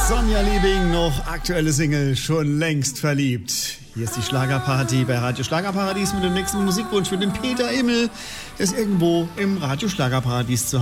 Sonja Liebing, noch aktuelle Single, schon längst verliebt. Hier ist die Schlagerparty bei Radio Schlagerparadies mit dem nächsten Musikwunsch für den Peter Immel. Der ist irgendwo im Radio Schlagerparadies zu Hause.